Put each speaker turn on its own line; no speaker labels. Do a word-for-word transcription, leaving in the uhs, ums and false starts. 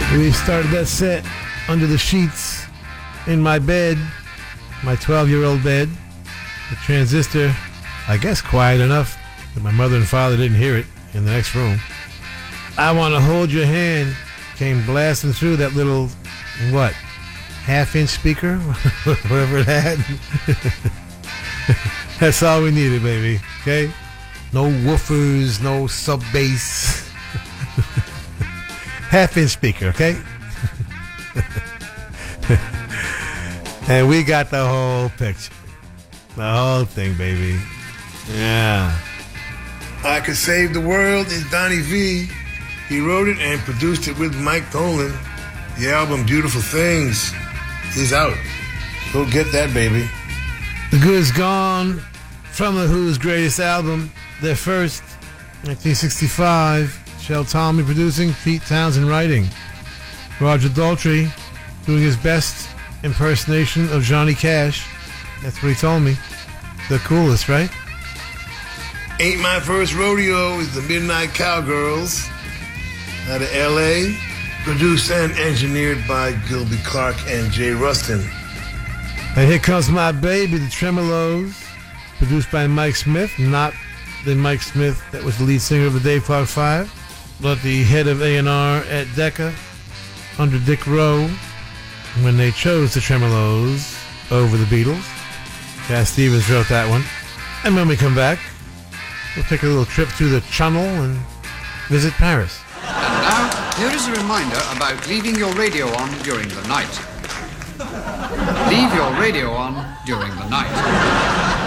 We started that set under the sheets in my bed, my twelve-year-old bed. The transistor, I guess quiet enough that my mother and father didn't hear it in the next room. I Want to Hold Your Hand came blasting through that little, what, half-inch speaker? Whatever it had. That's all we needed, baby, okay? No woofers, no sub-bass. Half-inch speaker, okay? And we got the whole picture. The whole thing, baby. Yeah. I Could Save the World is Donnie V. He wrote it and produced it with Mike Dolan. The album Beautiful Things is out. Go get that, baby. The Good's Gone from The Who's greatest album, their first, nineteen sixty-five. Shel Talmy producing, Pete Townsend writing. Roger Daltrey doing his best impersonation of Johnny Cash. That's what he told me. The coolest, right? Ain't My First Rodeo is the Midnight Cowgirls out of L A. Produced and engineered by Gilby Clarke and Jay Rustin. And Here Comes My Baby, the Tremolos. Produced by Mike Smith, not the Mike Smith that was the lead singer of the Dave Clark Five, but the head of A and R at Decca under Dick Rowe when they chose the Tremolos over the Beatles. Cat Stevens wrote that one. And when we come back, we'll take a little trip through the Channel and visit Paris.
And now, here is a reminder about leaving your radio on during the night. Leave your radio on during the night.